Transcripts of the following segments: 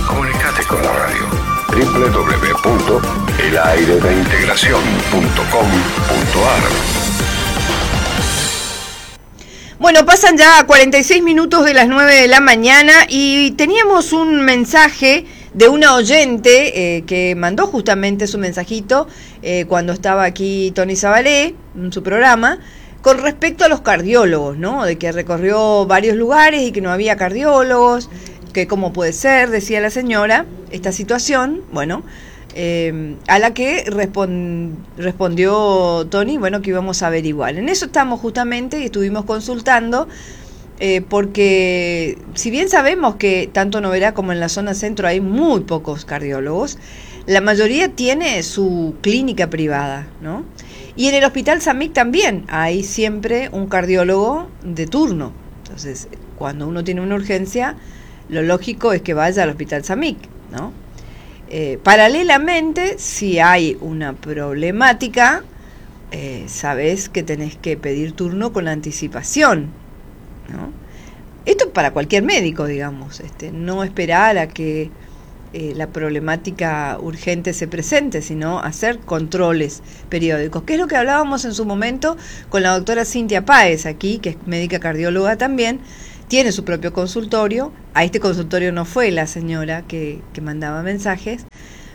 Comunicate con la radio. www.elayredeintegracion.com.ar. Bueno, pasan ya 46 minutos de las 9 de la mañana y teníamos un mensaje de una oyente que mandó justamente su mensajito cuando estaba aquí Tony Zabalé en su programa, con respecto a los cardiólogos, ¿no? De que recorrió varios lugares y que no había cardiólogos, que cómo puede ser, decía la señora, esta situación, bueno, a la que respondió Tony, bueno, que íbamos a averiguar. En eso estamos justamente y estuvimos consultando, porque si bien sabemos que tanto en Oberá como en la zona centro hay muy pocos cardiólogos, la mayoría tiene su clínica privada, ¿no? Y en el Hospital Samic también hay siempre un cardiólogo de turno. Entonces, cuando uno tiene una urgencia, lo lógico es que vaya al Hospital Samic, ¿no? Paralelamente, si hay una problemática, sabes que tenés que pedir turno con anticipación, ¿no? Esto para cualquier médico, digamos, no esperar a que la problemática urgente se presente, sino hacer controles periódicos, que es lo que hablábamos en su momento con la doctora Cintia Páez aquí, que es médica cardióloga también, tiene su propio consultorio. A este consultorio no fue la señora que mandaba mensajes,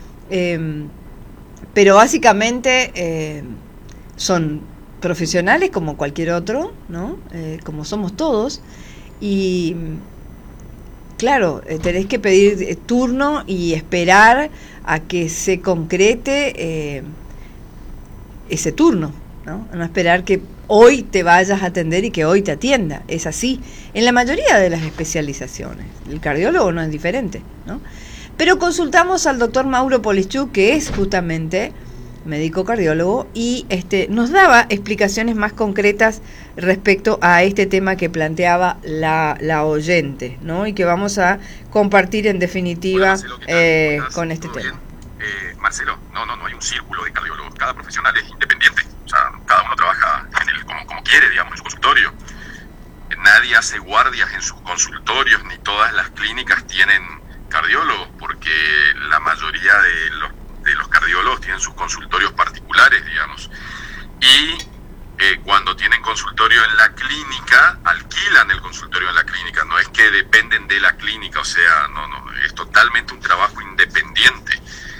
pero básicamente son profesionales como cualquier otro, ¿no? Como somos todos, y claro, tenés que pedir turno y esperar a que se concrete ese turno, ¿no? No esperar que hoy te vayas a atender y que hoy te atienda. Es así en la mayoría de las especializaciones. El cardiólogo no es diferente, ¿no? Pero consultamos al doctor Mauro Polischuk, que es justamente médico cardiólogo, y nos daba explicaciones más concretas respecto a este tema que planteaba la oyente, ¿no? Y que vamos a compartir en definitiva. Hola, Marcelo, con este tema. Marcelo, no hay un círculo de cardiólogos. Cada profesional es independiente. O sea, cada uno trabaja como quiere, digamos, en su consultorio. Nadie hace guardias en sus consultorios, ni todas las clínicas tienen cardiólogos, porque la mayoría de los cardiólogos tienen sus consultorios particulares, digamos. Y cuando tienen consultorio en la clínica, alquilan el consultorio en la clínica. No es que dependen de la clínica, o sea, no, es totalmente un trabajo independiente.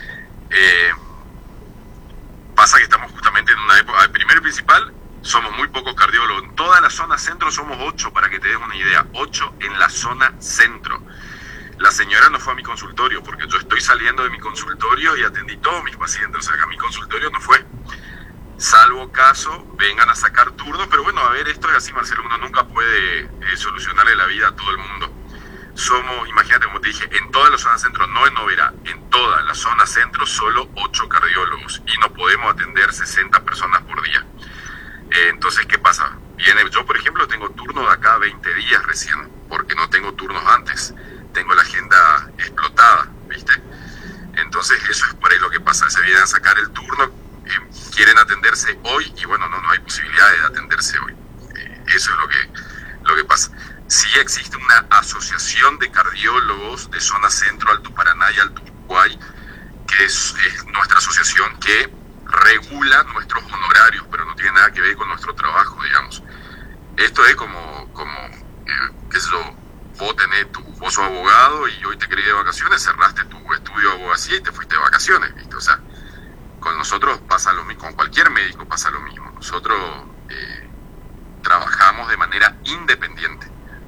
Pasa que estamos justamente en una época, primero y principal, somos muy pocos cardiólogos. En toda la zona centro somos 8, para que te des una idea, 8 en la zona centro. La señora no fue a mi consultorio, porque yo estoy saliendo de mi consultorio y atendí todos mis pacientes, o sea que a mi consultorio no fue. Salvo caso, vengan a sacar turnos, pero bueno, a ver, esto es así, Marcelo, uno nunca puede solucionarle la vida a todo el mundo. Somos, imagínate, como te dije, en toda la zona centro, no en Oberá, en toda la zona centro solo 8 cardiólogos y no podemos atender 60 personas por día. Entonces, ¿qué pasa? Yo, por ejemplo, tengo turno de acá a 20 días recién, porque no tengo turnos antes. Tengo la agenda explotada, ¿viste? Entonces, eso es por ahí lo que pasa. Se vienen a sacar el turno, quieren atenderse hoy y bueno, no hay posibilidades de atenderse hoy. Eso es lo que pasa. Sí existe una asociación de cardiólogos de zona centro, Alto Paraná y Alto Uruguay, que es nuestra asociación que regula nuestros honorarios, pero no tiene nada que ver con nuestro trabajo, digamos. Esto es como qué sé yo, vos sos abogado y hoy te querés de vacaciones, cerraste tu estudio de abogacía y te fuiste de vacaciones, ¿viste? O sea, con nosotros pasa lo mismo, con cualquier médico pasa lo mismo. Nosotros trabajamos de manera independiente.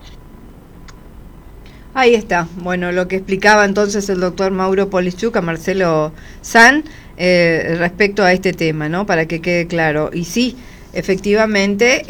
Ahí está, bueno, lo que explicaba entonces el doctor Mauro Polischuk a Marcelo San respecto a este tema, ¿no? Para que quede claro. Y sí, efectivamente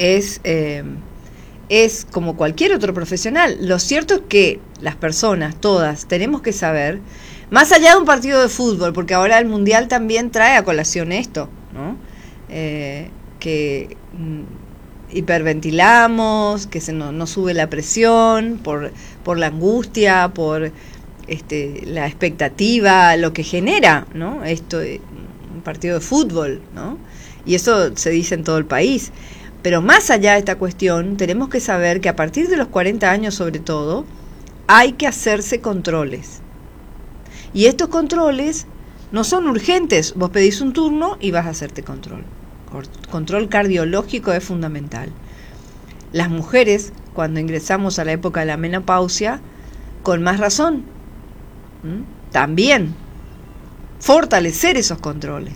es como cualquier otro profesional. Lo cierto es que las personas, todas, tenemos que saber, más allá de un partido de fútbol, porque ahora el Mundial también trae a colación esto, ¿no? Que hiperventilamos, que nos sube la presión por la angustia, por la expectativa, lo que genera, ¿no? Esto, un partido de fútbol, ¿no? Y eso se dice en todo el país. Pero más allá de esta cuestión, tenemos que saber que a partir de los 40 años, sobre todo, hay que hacerse controles. Y estos controles no son urgentes, vos pedís un turno y vas a hacerte control. Control cardiológico es fundamental. Las mujeres, cuando ingresamos a la época de la menopausia, con más razón, también fortalecer esos controles.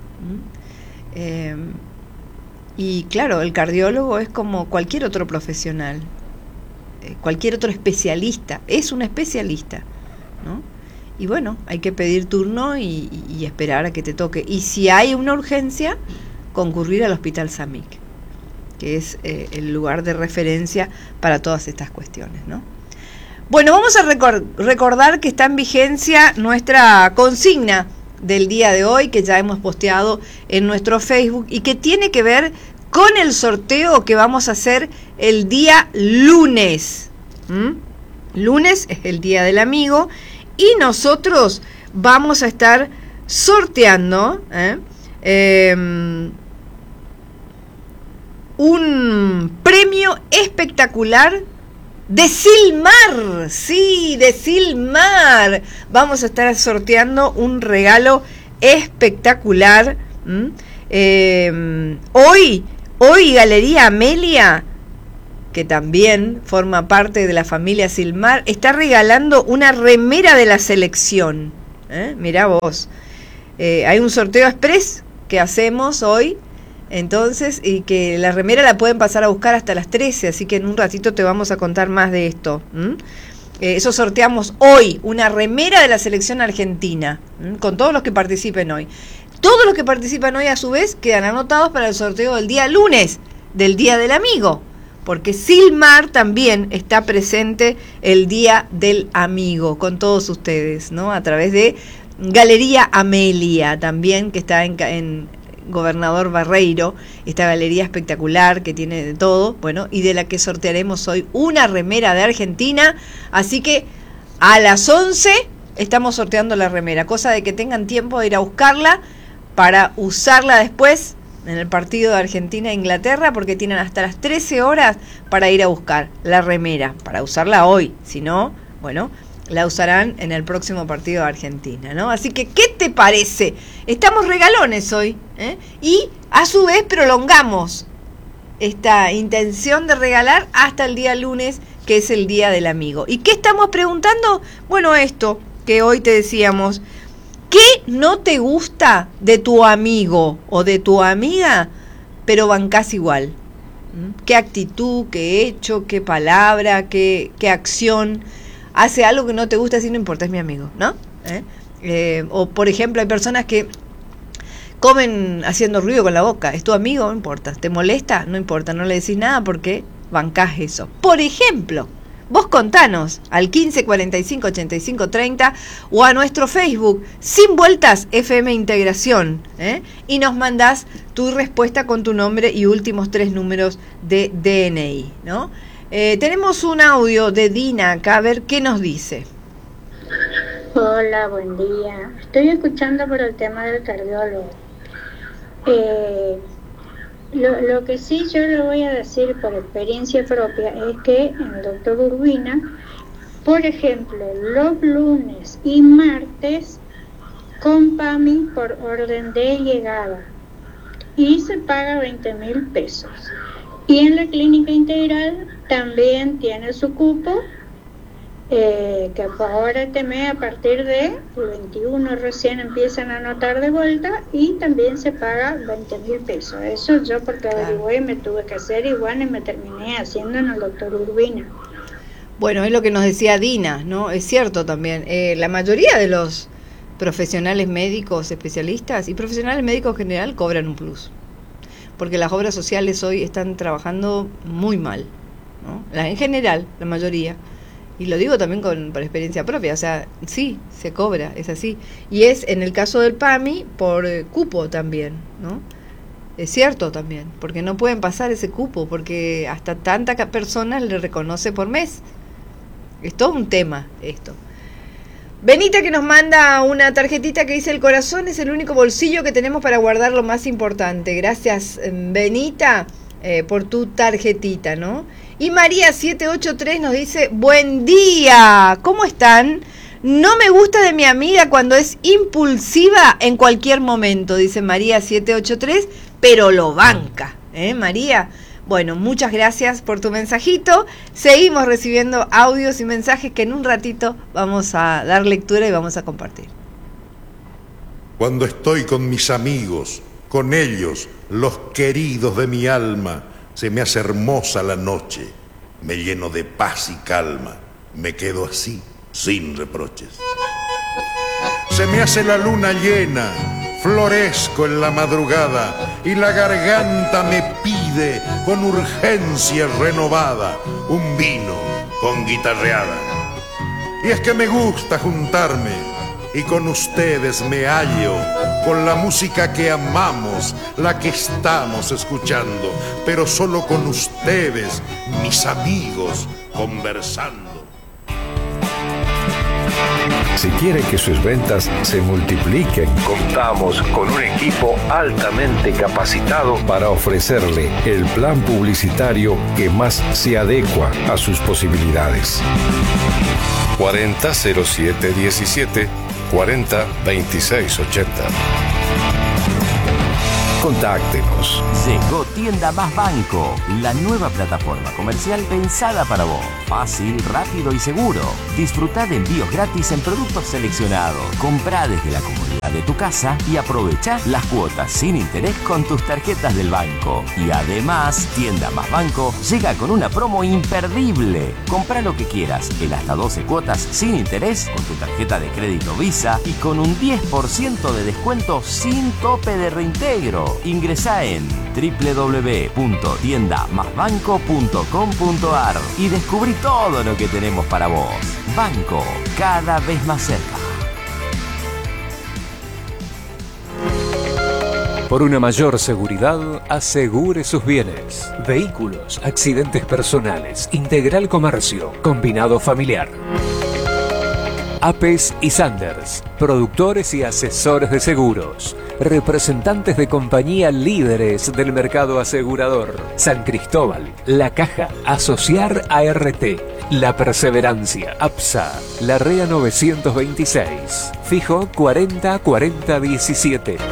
Y claro, el cardiólogo es como cualquier otro profesional, cualquier otro especialista, es un especialista, ¿no? Y bueno, hay que pedir turno y esperar a que te toque. Y si hay una urgencia, concurrir al Hospital Samic, que es el lugar de referencia para todas estas cuestiones, ¿no? Bueno, vamos a recordar que está en vigencia nuestra consigna del día de hoy, que ya hemos posteado en nuestro Facebook y que tiene que ver con el sorteo que vamos a hacer el día lunes. Lunes es el Día del Amigo y nosotros vamos a estar sorteando un premio espectacular de Silmar. Sí, de Silmar. Vamos a estar sorteando un regalo espectacular. Hoy Galería Amelia, que también forma parte de la familia Silmar, está regalando una remera de la selección. Mirá vos. Hay un sorteo express que hacemos hoy, entonces, y que la remera la pueden pasar a buscar hasta las 13, así que en un ratito te vamos a contar más de esto. Eso sorteamos hoy, una remera de la selección argentina, con todos los que participen hoy. Todos los que participan hoy, a su vez, quedan anotados para el sorteo del día lunes, del Día del Amigo, porque Silmar también está presente el Día del Amigo con todos ustedes, ¿no? A través de Galería Amelia, también, que está en Gobernador Barreiro, esta galería espectacular que tiene de todo, bueno, y de la que sortearemos hoy una remera de Argentina, así que a las 11 estamos sorteando la remera, cosa de que tengan tiempo de ir a buscarla para usarla después en el partido de Argentina e Inglaterra, porque tienen hasta las 13 horas para ir a buscar la remera, para usarla hoy, si no, bueno, la usarán en el próximo partido de Argentina, ¿no? Así que, ¿qué te parece? Estamos regalones hoy, y a su vez prolongamos esta intención de regalar hasta el día lunes, que es el Día del Amigo. ¿Y qué estamos preguntando? Bueno, esto que hoy te decíamos, ¿qué no te gusta de tu amigo o de tu amiga, pero bancás igual? ¿Qué actitud, qué hecho, qué palabra, qué acción hace algo que no te gusta? Si no importa, es mi amigo, ¿no? O por ejemplo, hay personas que comen haciendo ruido con la boca. ¿Es tu amigo? No importa. ¿Te molesta? No importa, no le decís nada porque bancás eso. Por ejemplo, vos contanos al 15 45 85 30 o a nuestro Facebook Sin Vueltas FM Integración, y nos mandás tu respuesta con tu nombre y últimos 3 números de DNI, ¿no? Tenemos un audio de Dina acá, a ver qué nos dice. Hola, buen día. Estoy escuchando por el tema del cardiólogo. Lo que sí yo le voy a decir por experiencia propia es que el doctor Urbina, por ejemplo, los lunes y martes con PAMI por orden de llegada y se paga 20.000 pesos. Y en la clínica integral también tiene su cupo, que por ahora este mes a partir de el 21 recién empiezan a anotar de vuelta y también se paga 20.000 pesos. Eso yo porque averigué me tuve que hacer igual y me terminé haciendo en el doctor Urbina. Bueno, es lo que nos decía Dina, ¿no? Es cierto también. La mayoría de los profesionales médicos, especialistas y profesionales médicos en general cobran un plus, porque las obras sociales hoy están trabajando muy mal, ¿no? En general, la mayoría. Y lo digo también por experiencia propia, o sea, sí, se cobra, es así. Y es, en el caso del PAMI, por cupo también, ¿no? Es cierto también, porque no pueden pasar ese cupo, porque hasta tantas personas le reconoce por mes. Es todo un tema esto. Benita, que nos manda una tarjetita que dice: el corazón es el único bolsillo que tenemos para guardar lo más importante. Gracias, Benita, por tu tarjetita, ¿no? Y María 783 nos dice: buen día, ¿cómo están? No me gusta de mi amiga cuando es impulsiva en cualquier momento, dice María 783, pero lo banca, María. Bueno, muchas gracias por tu mensajito. Seguimos recibiendo audios y mensajes que en un ratito vamos a dar lectura y vamos a compartir. Cuando estoy con mis amigos, con ellos, los queridos de mi alma, se me hace hermosa la noche, me lleno de paz y calma, me quedo así, sin reproches. Se me hace la luna llena, florezco en la madrugada y la garganta me pide con urgencia renovada un vino con guitarreada. Y es que me gusta juntarme y con ustedes me hallo, con la música que amamos, la que estamos escuchando, pero solo con ustedes, mis amigos, conversando. Si quiere que sus ventas se multipliquen, contamos con un equipo altamente capacitado para ofrecerle el plan publicitario que más se adecua a sus posibilidades. 400717 402680. Contáctenos. Llegó Tienda Más Banco, la nueva plataforma comercial pensada para vos. Fácil, rápido y seguro. Disfrutá de envíos gratis en productos seleccionados. Comprá desde la comodidad de tu casa y aprovechá las cuotas sin interés con tus tarjetas del banco. Y además, Tienda Más Banco llega con una promo imperdible. Comprá lo que quieras en hasta 12 cuotas sin interés con tu tarjeta de crédito Visa y con un 10% de descuento sin tope de reintegro. Ingresá en www.tiendamasbanco.com.ar y descubrí todo lo que tenemos para vos. Banco, cada vez más cerca. Por una mayor seguridad, asegure sus bienes. Vehículos, accidentes personales, Integral Comercio, Combinado Familiar. Apes y Sanders, productores y asesores de seguros. Representantes de compañía líderes del mercado asegurador. San Cristóbal, La Caja, Asociar ART, La Perseverancia, APSA, Larrea 926, fijo 404017.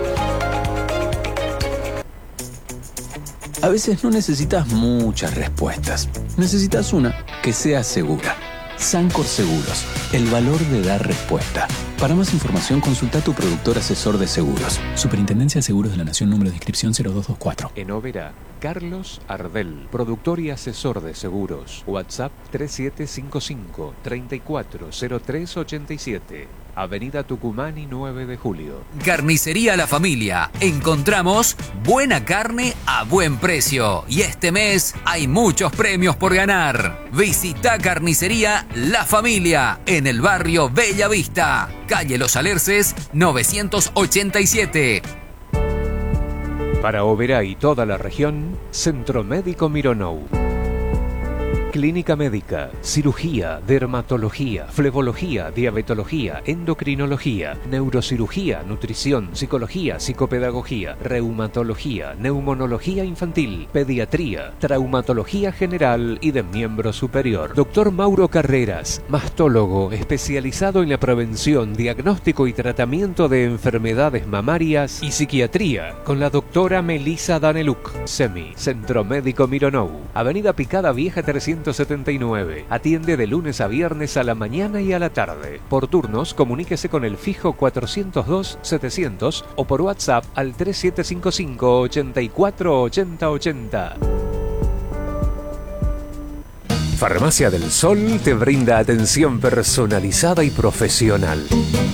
A veces no necesitas muchas respuestas. Necesitas una que sea segura. Sancor Seguros, el valor de dar respuesta. Para más información, consulta a tu productor asesor de seguros. Superintendencia de Seguros de la Nación, número de inscripción 0224. En Oberá, Carlos Ardel, productor y asesor de seguros. WhatsApp 3755 340387. Avenida Tucumán y 9 de Julio. Carnicería La Familia. Encontramos buena carne a buen precio. Y este mes hay muchos premios por ganar. Visita Carnicería La Familia en el barrio Bella Vista, calle Los Alerces 987. Para Oberá y toda la región, Centro Médico Mironou. Clínica médica, cirugía, dermatología, flebología, diabetología, endocrinología, neurocirugía, nutrición, psicología, psicopedagogía, reumatología, neumonología infantil, pediatría, traumatología general y de miembro superior. Doctor Mauro Carreras, mastólogo especializado en la prevención, diagnóstico y tratamiento de enfermedades mamarias y psiquiatría, con la doctora Melissa Daneluk. SEMI, Centro Médico Mironou, Avenida Picada Vieja 379. Atiende de lunes a viernes a la mañana y a la tarde. Por turnos, comuníquese con el fijo 402-700 o por WhatsApp al 3755 84 80 80. Farmacia del Sol te brinda atención personalizada y profesional.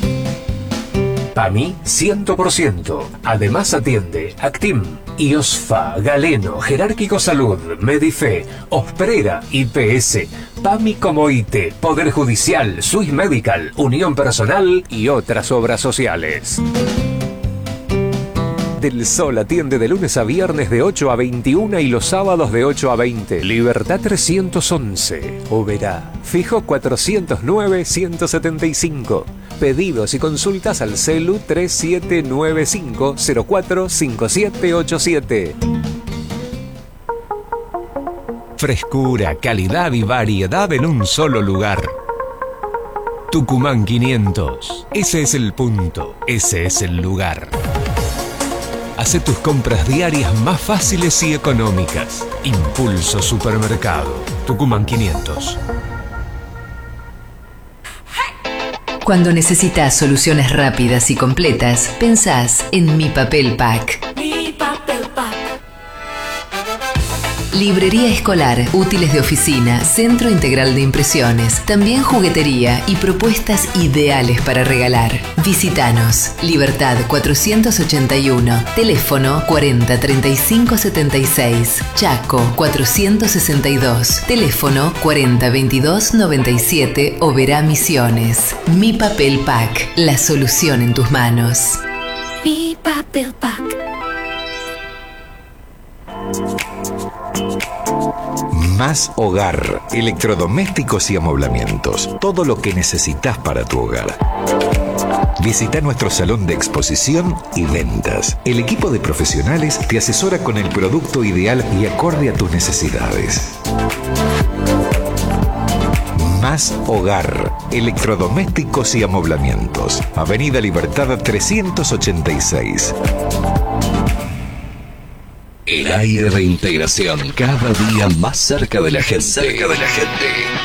PAMI 100%. Además atiende Actim, IOSFA, Galeno, Jerárquico Salud, Medife, Osprera, IPS, PAMI Comoite, Poder Judicial, Swiss Medical, Unión Personal y otras obras sociales. Del Sol atiende de lunes a viernes de 8 a 21 y los sábados de 8 a 20. Libertad 311. Oberá. Fijo 409-175. Pedidos y consultas al celu 3795-045787. Frescura, calidad y variedad en un solo lugar. Tucumán 500. Ese es el punto. Ese es el lugar. Hace tus compras diarias más fáciles y económicas. Impulso Supermercado. Tucumán 500. Cuando necesitas soluciones rápidas y completas, pensás en Mi Papel Pack. Mi Papel Pack. Librería escolar, útiles de oficina, centro integral de impresiones, también juguetería y propuestas ideales para regalar. Visítanos. Libertad 481, teléfono 40 35 76, Chaco 462, teléfono 40 22 97, Oberá Misiones. Mi Papel Pack, la solución en tus manos. Mi Papel Pack. Más Hogar, electrodomésticos y amoblamientos, todo lo que necesitas para tu hogar. Visita nuestro salón de exposición y ventas. El equipo de profesionales te asesora con el producto ideal y acorde a tus necesidades. Más Hogar, electrodomésticos y amoblamientos. Avenida Libertad 386. El aire de integración, cada día más cerca de la gente.